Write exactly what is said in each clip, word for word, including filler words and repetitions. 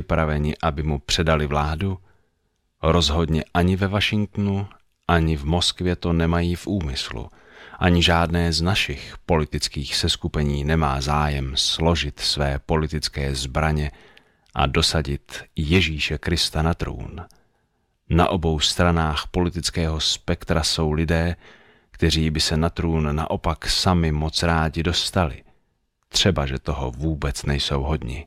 připraveni, aby mu předali vládu? Rozhodně ani ve Washingtonu, ani v Moskvě to nemají v úmyslu. Ani žádné z našich politických seskupení nemá zájem složit své politické zbraně a dosadit Ježíše Krista na trůn. Na obou stranách politického spektra jsou lidé, kteří by se na trůn naopak sami moc rádi dostali. Třeba, že toho vůbec nejsou hodni.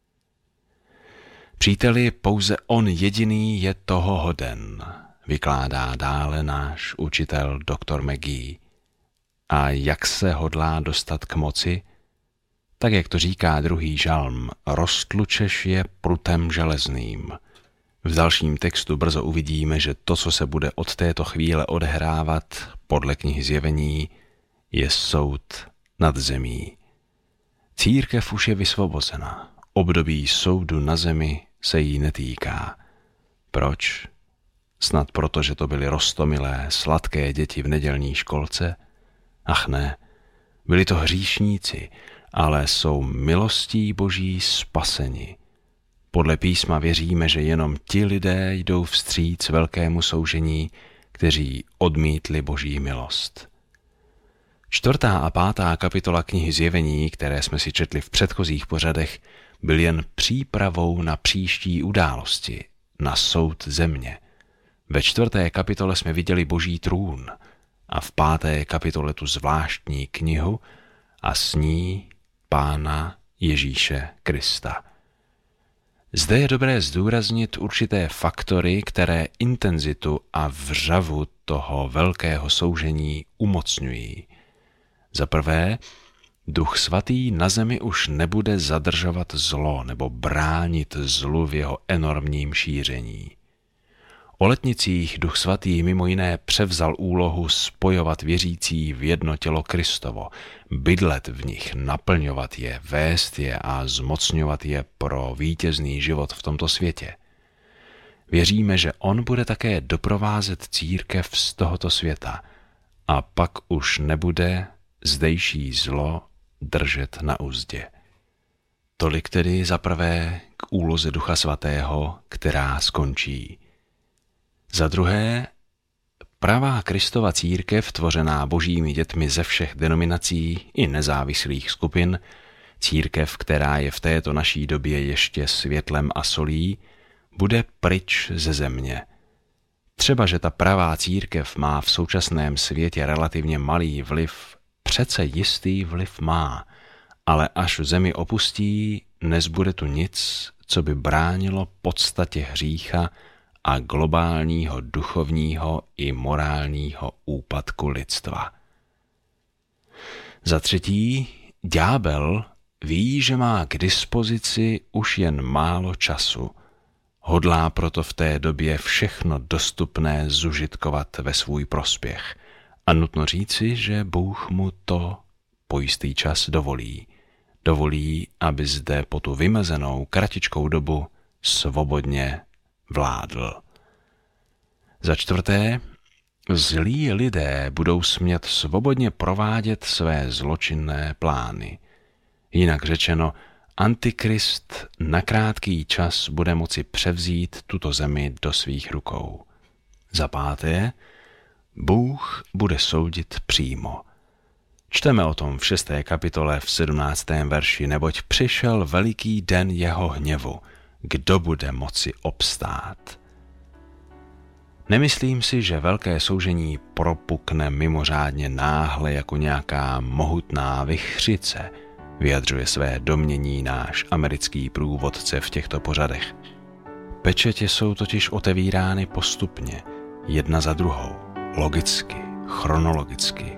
Příteli, pouze on jediný je toho hoden, vykládá dále náš učitel doktor McGee. A jak se hodlá dostat k moci? Tak, jak to říká druhý žalm, roztlučeš je prutem železným. V dalším textu brzo uvidíme, že to, co se bude od této chvíle odehrávat, podle knihy Zjevení, je soud nad zemí. Církev už je vysvobozena. Období soudu na zemi se jí netýká. Proč? Snad proto, že to byly roztomilé, sladké děti v nedělní školce? Ach ne, byli to hříšníci, ale jsou milostí Boží spaseni. Podle písma věříme, že jenom ti lidé jdou vstříc velkému soužení, kteří odmítli Boží milost. Čtvrtá a pátá kapitola knihy Zjevení, které jsme si četli v předchozích pořadech, byl jen přípravou na příští události, na soud země. Ve čtvrté kapitole jsme viděli Boží trůn a v páté kapitole tu zvláštní knihu a s ní Pána Ježíše Krista. Zde je dobré zdůraznit určité faktory, které intenzitu a vřavu toho velkého soužení umocňují. Za prvé, Duch Svatý na zemi už nebude zadržovat zlo nebo bránit zlu v jeho enormním šíření. O letnicích Duch Svatý mimo jiné převzal úlohu spojovat věřící v jedno tělo Kristovo, bydlet v nich, naplňovat je, vést je a zmocňovat je pro vítězný život v tomto světě. Věříme, že on bude také doprovázet církev z tohoto světa a pak už nebude zdejší zlo držet na uzdě. Tolik tedy zaprvé k úloze Ducha Svatého, která skončí. Za druhé, pravá Kristova církev, tvořená božími dětmi ze všech denominací i nezávislých skupin, církev, která je v této naší době ještě světlem a solí, bude pryč ze země. Třeba, že ta pravá církev má v současném světě relativně malý vliv, přece jistý vliv má, ale až zemi opustí, nezbude tu nic, co by bránilo podstatě hřícha a globálního duchovního i morálního úpadku lidstva. Za třetí, ďábel ví, že má k dispozici už jen málo času. Hodlá proto v té době všechno dostupné zužitkovat ve svůj prospěch. A nutno říci, že Bůh mu to po jistý čas dovolí. Dovolí, aby zde po tu vymezenou kratičkou dobu svobodně vládl. Za čtvrté, zlí lidé budou smět svobodně provádět své zločinné plány. Jinak řečeno, Antikrist na krátký čas bude moci převzít tuto zemi do svých rukou. Za páté, Bůh bude soudit přímo. Čteme o tom v šesté kapitole v sedmnáctém verši, neboť přišel veliký den jeho hněvu, kdo bude moci obstát. Nemyslím si, že velké soužení propukne mimořádně náhle jako nějaká mohutná vichřice, vyjadřuje své domnění náš americký průvodce v těchto pořadech. Pečetě jsou totiž otevírány postupně, jedna za druhou, logicky, chronologicky,